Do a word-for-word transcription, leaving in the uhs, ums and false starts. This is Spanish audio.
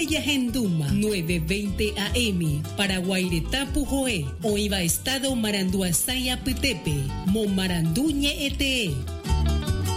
Tuya Genduma, nueve veinte A M, para Guairetá Pujoé, o Iba Estado Maranduasaya Petepe, Momaranduñe E T E.